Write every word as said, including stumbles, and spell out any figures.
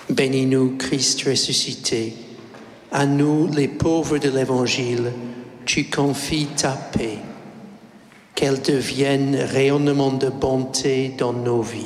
Bénis-nous, Christ ressuscité. À nous, les pauvres de l'Évangile, tu confies ta paix. Qu'elle devienne rayonnement de bonté dans nos vies.